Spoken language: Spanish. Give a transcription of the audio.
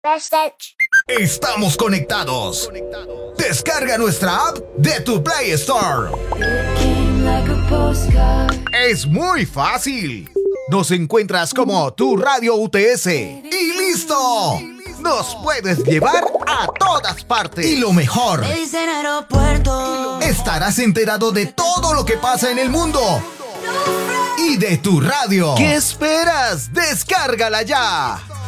Estamos conectados. Descarga nuestra app de tu Play Store. Es muy fácil. Nos encuentras como Tu Radio UTS y ¡listo! Nos puedes llevar a todas partes. Y lo mejor, Me dicen aeropuerto. estarás enterado de todo lo que pasa en el mundo y de tu radio. ¿Qué esperas? Descárgala ya.